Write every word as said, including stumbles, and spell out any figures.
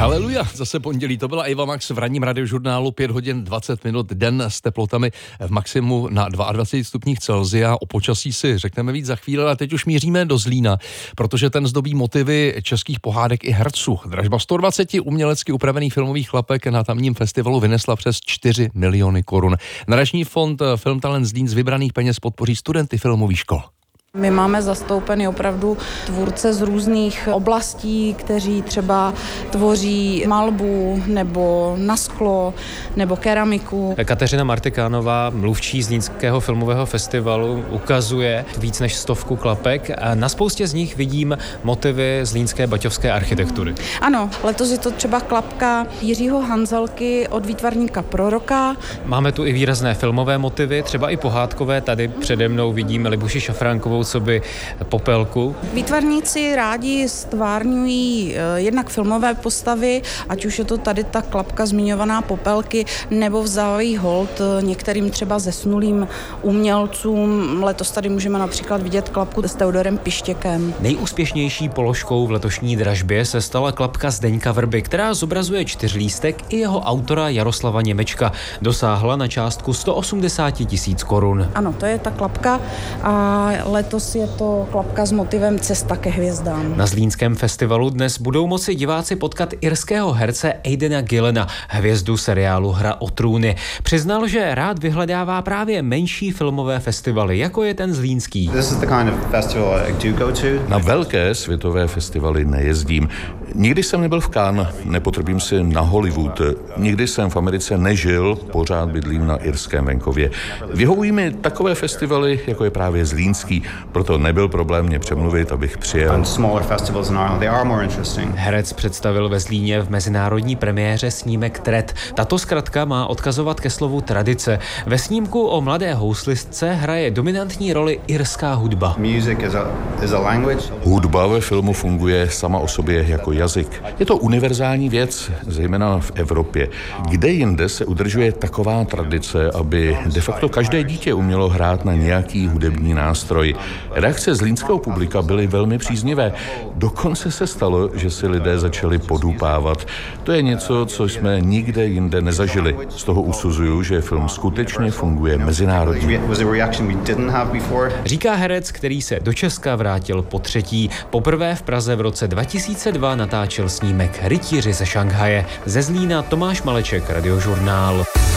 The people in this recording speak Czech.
Haleluja, zase pondělí, to byla Eva Max v ranním radiožurnálu, pět hodin dvacet minut, den s teplotami v maximu na dvacet dva stupních Celsia. O počasí si řekneme víc za chvíli, ale teď už míříme do Zlína, protože ten zdobí motivy českých pohádek i herců. Dražba sto dvacet umělecky upravených filmových klapek na tamním festivalu vynesla přes čtyři miliony korun. Nadační fond Film Talent Zlín z vybraných peněz podpoří studenty filmových škol. My máme zastoupeny opravdu tvůrce z různých oblastí, kteří třeba tvoří malbu nebo na sklo nebo keramiku. Kateřina Martikánová, mluvčí Zlínského filmového festivalu, ukazuje víc než stovku klapek a na spoustě z nich vidím motivy zlínské baťovské architektury. Ano, letos je to třeba klapka Jiřího Hanzelky od výtvarníka Proroka. Máme tu i výrazné filmové motivy, třeba i pohádkové. Tady přede mnou vidím Libuši Šafránkovou coby Popelku. Výtvarníci rádi stvárňují jednak filmové postavy, ať už je to tady ta klapka zmiňovaná Popelky, nebo vzávají hold některým třeba zesnulým umělcům. Letos tady můžeme například vidět klapku s Teodorem Pištěkem. Nejúspěšnější položkou v letošní dražbě se stala klapka Zdeňka Vrby, která zobrazuje čtyřlístek i jeho autora Jaroslava Němečka. Dosáhla na částku sto osmdesát tisíc korun. Ano, to je ta klapka a letos je to klapka s motivem Cesta ke hvězdám. Na Zlínském festivalu dnes budou moci diváci potkat irského herce Aidena Gillena, hvězdu seriálu Hra o trůny. Přiznal, že rád vyhledává právě menší filmové festivaly, jako je ten zlínský. Na velké světové festivaly nejezdím. Nikdy jsem nebyl v Cannes, nepotřebím si na Hollywood. Nikdy jsem v Americe nežil, pořád bydlím na irském venkově. Vyhovují mi takové festivaly, jako je právě zlínský, proto nebyl problém mě přemluvit, abych přijel. Herec představil ve Zlíně v mezinárodní premiéře snímek Tret. Tato zkratka má odkazovat ke slovu tradice. Ve snímku o mladé houslistce hraje dominantní roli irská hudba. Hudba ve filmu funguje sama o sobě jako jazyk. Je to univerzální věc, zejména v Evropě. Kde jinde se udržuje taková tradice, aby de facto každé dítě umělo hrát na nějaký hudební nástroj. Reakce zlínského publika byly velmi příznivé. Dokonce se stalo, že si lidé začali podupávat. To je něco, co jsme nikde jinde nezažili. Z toho usuzuju, že film skutečně funguje mezinárodně. Říká herec, který se do Česka vrátil po třetí. Poprvé v Praze v roce dva tisíce dva natáčel snímek Rytíři ze Šanghaje. Ze Zlína Tomáš Maleček, Radiožurnál.